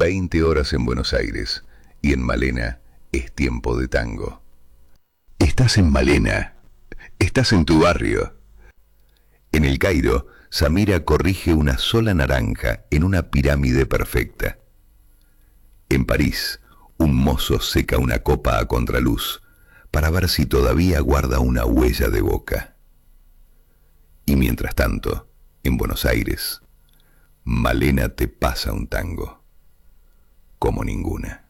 20 horas en Buenos Aires y en Malena es tiempo de tango. Estás en Malena, estás en tu barrio. En El Cairo, Samira corrige una sola naranja en una pirámide perfecta. En París, un mozo seca una copa a contraluz para ver si todavía guarda una huella de boca. Y mientras tanto, en Buenos Aires, Malena te pasa un tango como ninguna.